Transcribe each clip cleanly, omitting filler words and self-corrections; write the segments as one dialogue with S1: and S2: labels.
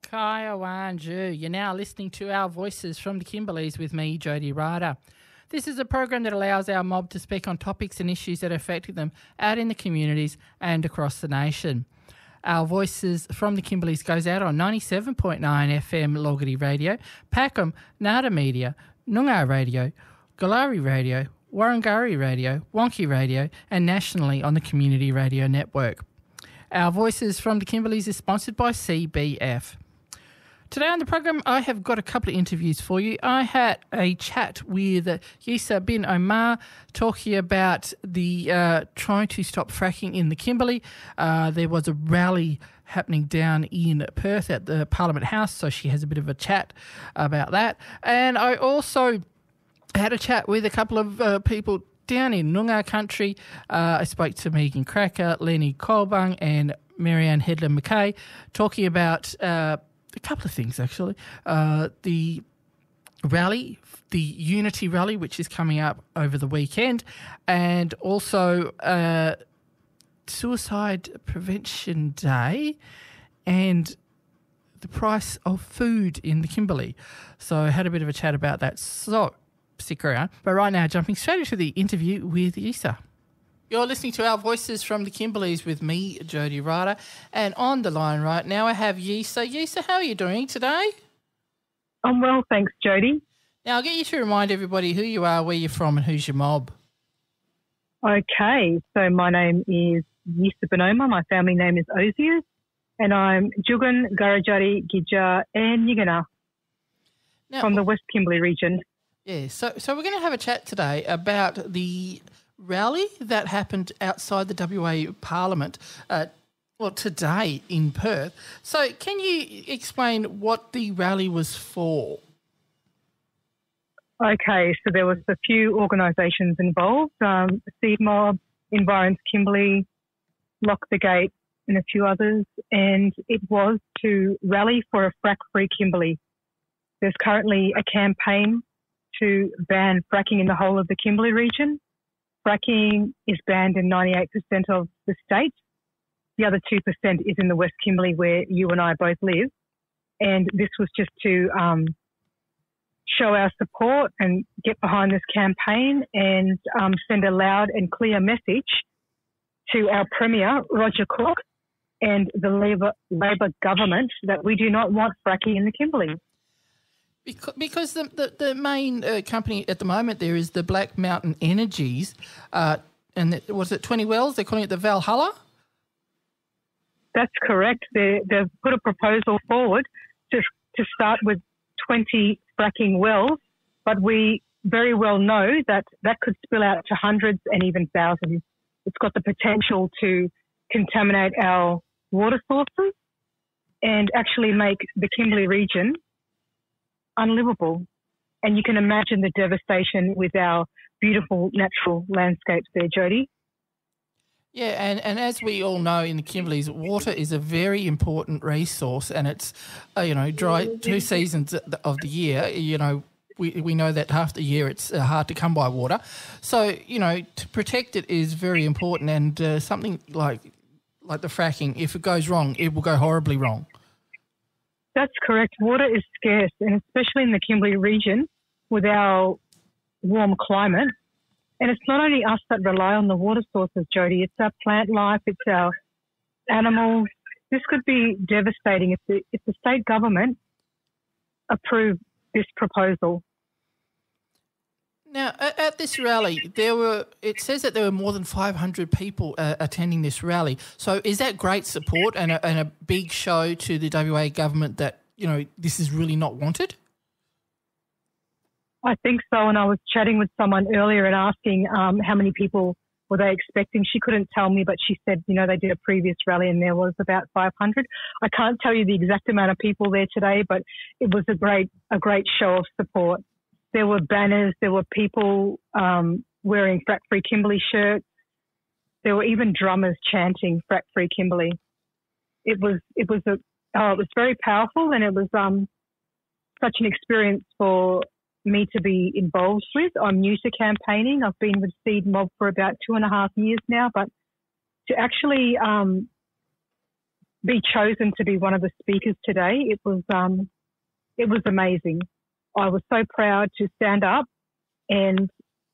S1: Kaya Wanju. You're now listening to Our Voices from the Kimberleys with me, Jody Ryder. This is a program that allows our mob to speak on topics and issues that are affecting them out in the communities and across the nation. Our Voices from the Kimberleys goes out on 97.9 FM Logity Radio, Packham, Nada Media, Noongar Radio, Galari Radio, Warrangari Radio, Wonky Radio, and nationally on the Community Radio Network. Our Voices from the Kimberleys is sponsored by CBF. Today on the program, I have got a couple of interviews for you. I had a chat with Yisa bin Omar talking about the trying to stop fracking in the Kimberley. There was a rally happening down in Perth at the Parliament House, so she has a bit of a chat about that. And I also had a chat with a couple of people down in Noongar country. I spoke to Megan Cracker, Lenny Colbung and Marianne Headland-McKay talking about a couple of things actually. The rally, the Unity rally, which is coming up over the weekend, and also Suicide Prevention Day and the price of food in the Kimberley. So I had a bit of a chat about that. So stick around. But right now, jumping straight into the interview with Yisa. You're listening to Our Voices from the Kimberleys with me, Jody Ryder. And on the line right now, I have Yisa. Yisa, how are you doing today?
S2: I'm well, thanks, Jody.
S1: Now, I'll get you to remind everybody who you are, where you're from, and who's your mob.
S2: Okay, so my name is Yisa bin Omar. My family name is Ozias, and I'm Jugan, Garajari, Gija, and Yigana from the West Kimberley region.
S1: Yeah, so we're going to have a chat today about the rally that happened outside the WA Parliament, today in Perth. So can you explain what the rally was for?
S2: Okay, so there was a few organisations involved, Seed Mob, Environs Kimberley, Lock the Gate and a few others, and it was to rally for a frack-free Kimberley. There's currently a campaign to ban fracking in the whole of the Kimberley region. Fracking is banned in 98% of the state. The other 2% is in the West Kimberley where you and I both live. And this was just to show our support and get behind this campaign and send a loud and clear message to our Premier, Roger Cook, and the Labor government that we do not want fracking in the Kimberley.
S1: Because the main company at the moment there is the Black Mountain Energies, and was it 20 wells? They're calling it the Valhalla?
S2: That's correct. They've put a proposal forward to start with 20 fracking wells, but we very well know that could spill out to hundreds and even thousands. It's got the potential to contaminate our water sources and actually make the Kimberley region unlivable. And you can imagine the devastation with our beautiful natural landscapes there, Jody.
S1: Yeah, and as we all know in the Kimberleys, water is a very important resource, and it's, dry 2 seasons of the year, we know that half the year it's hard to come by water. So, to protect it is very important, and something like the fracking, if it goes wrong, it will go horribly wrong.
S2: That's correct. Water is scarce, and especially in the Kimberley region with our warm climate. And it's not only us that rely on the water sources, Jody. It's our plant life. It's our animals. This could be devastating if the state government approved this proposal.
S1: Now, at this rally, it says that there were more than 500 people attending this rally. So is that great support and a big show to the WA government that, this is really not wanted?
S2: I think so. And I was chatting with someone earlier and asking how many people were they expecting. She couldn't tell me, but she said, they did a previous rally and there was about 500. I can't tell you the exact amount of people there today, but it was a great show of support. There were banners. There were people wearing Frack Free Kimberley shirts. There were even drummers chanting Frack Free Kimberley. It was very powerful, and it was such an experience for me to be involved with. I'm new to campaigning. I've been with Seed Mob for about 2.5 years now, but to actually be chosen to be one of the speakers today, it was amazing. I was so proud to stand up and,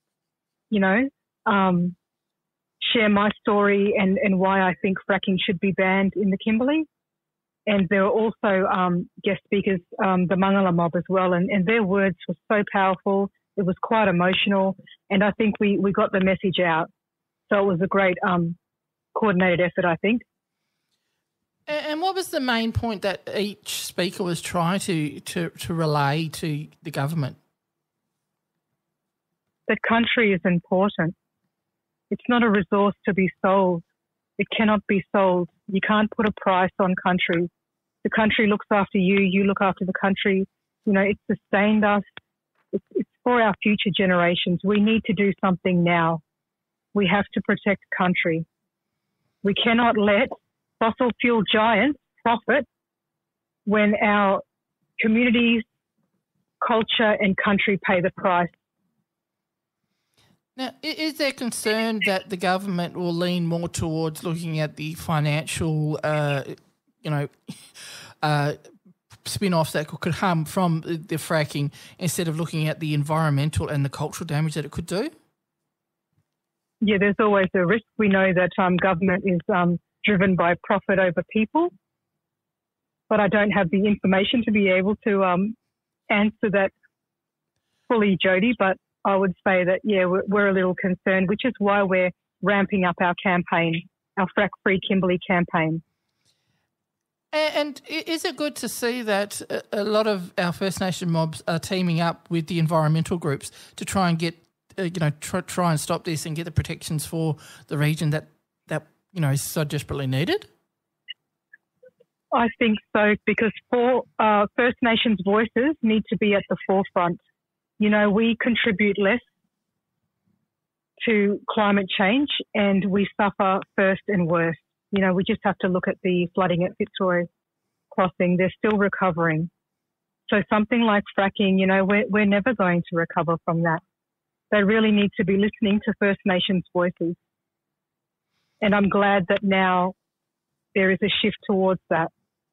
S2: share my story and why I think fracking should be banned in the Kimberley. And there were also guest speakers, the Mangala mob as well, and their words were so powerful. It was quite emotional, and I think we got the message out. So it was a great coordinated effort, I think.
S1: And what was the main point that each speaker was trying to relay to the government?
S2: That country is important. It's not a resource to be sold. It cannot be sold. You can't put a price on country. The country looks after you. You look after the country. It's sustained us. It's for our future generations. We need to do something now. We have to protect country. We cannot let fossil fuel giants profit when our communities, culture and country pay the price.
S1: Now, is there concern that the government will lean more towards looking at the financial, spin-offs that could come from the fracking instead of looking at the environmental and the cultural damage that it could do?
S2: Yeah, there's always a risk. We know that government is driven by profit over people, but I don't have the information to be able to answer that fully, Jody, but I would say that, yeah, we're a little concerned, which is why we're ramping up our campaign, our Frack Free Kimberley campaign.
S1: And is it good to see that a lot of our First Nation mobs are teaming up with the environmental groups to try and get, try and stop this and get the protections for the region that is so desperately needed?
S2: I think so, because First Nations voices need to be at the forefront. We contribute less to climate change and we suffer first and worst. We just have to look at the flooding at Fitzroy Crossing. They're still recovering. So something like fracking, we're never going to recover from that. They really need to be listening to First Nations voices. And I'm glad that now there is a shift towards that.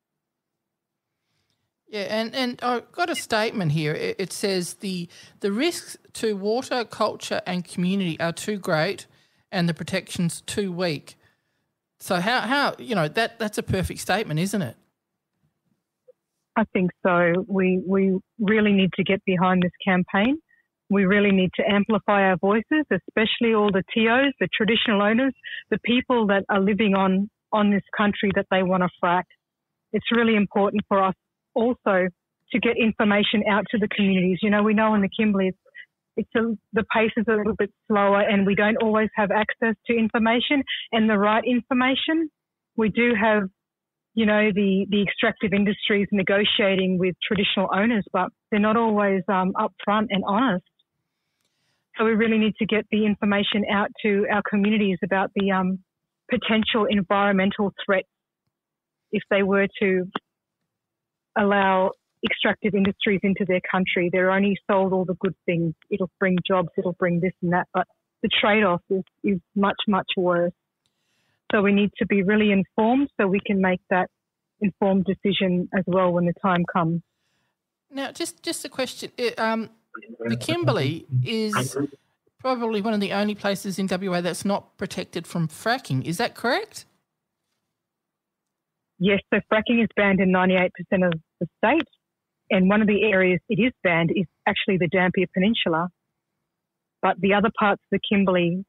S1: Yeah, and I've got a statement here. It says the risks to water, culture and community are too great and the protections too weak. So how that's a perfect statement, isn't it?
S2: I think so. We really need to get behind this campaign. We really need to amplify our voices, especially all the TOs, the traditional owners, the people that are living on this country that they want to frack. It's really important for us also to get information out to the communities. We know in the Kimberley the pace is a little bit slower and we don't always have access to information and the right information. We do have, the extractive industries negotiating with traditional owners, but they're not always upfront and honest. So we really need to get the information out to our communities about the potential environmental threats if they were to allow extractive industries into their country. They're only sold all the good things. It'll bring jobs, it'll bring this and that, but the trade-off is much, much worse. So we need to be really informed so we can make that informed decision as well when the time comes.
S1: Now, just a question. The Kimberley is probably one of the only places in WA that's not protected from fracking. Is that correct?
S2: Yes, so fracking is banned in 98% of the state, and one of the areas it is banned is actually the Dampier Peninsula. But the other parts of the Kimberley,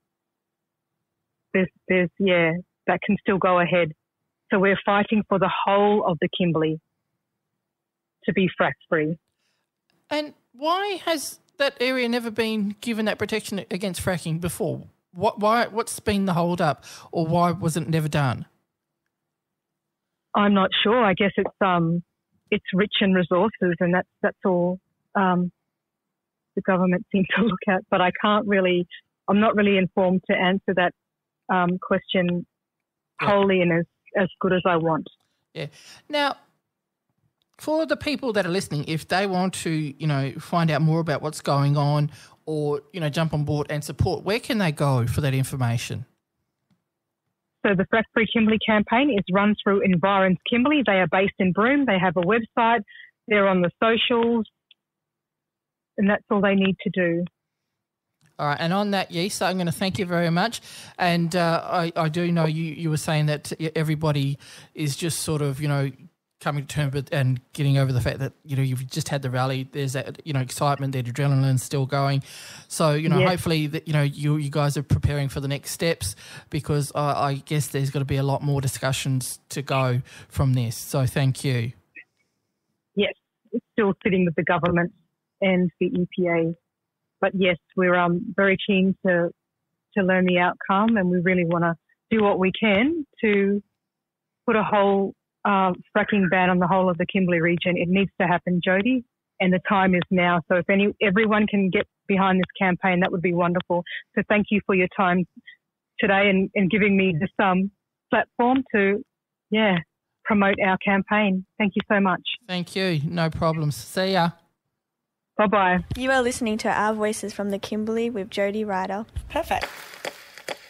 S2: that can still go ahead. So we're fighting for the whole of the Kimberley to be frack free.
S1: And why has that area never been given that protection against fracking before? What's been the hold up, or why was it never done?
S2: I'm not sure. I guess it's rich in resources, and that's all the government seems to look at. But I'm not really informed to answer that question wholly and as good as I want.
S1: Yeah. Now, for the people that are listening, if they want to, find out more about what's going on or, jump on board and support, where can they go for that information?
S2: So the Frack Free Kimberley campaign is run through Environs Kimberley. They are based in Broome. They have a website. They're on the socials. And that's all they need to do.
S1: All right, and on that, Yisa, I'm going to thank you very much. And I do know you were saying that everybody is just sort of, coming to terms with and getting over the fact that, you've just had the rally. There's that, excitement, that adrenaline's still going. So, yes. Hopefully that, you guys are preparing for the next steps, because I guess there's got to be a lot more discussions to go from this. So thank you.
S2: Yes, it's still sitting with the government and the EPA. But yes, we're very keen to learn the outcome, and we really want to do what we can to put a whole fracking ban on the whole of the Kimberley region. It needs to happen, Jody, and the time is now. So if everyone can get behind this campaign, that would be wonderful. So thank you for your time today and giving me this platform to, promote our campaign. Thank you so much.
S1: Thank you. No problems. See ya.
S2: Bye-bye.
S3: You are listening to Our Voices from the Kimberley with Jody Ryder.
S4: Perfect.